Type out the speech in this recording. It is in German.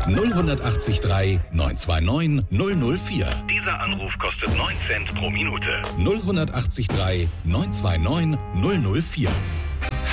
0183 929 004. Dieser Anruf kostet 9 Cent pro Minute. 0183 929 004.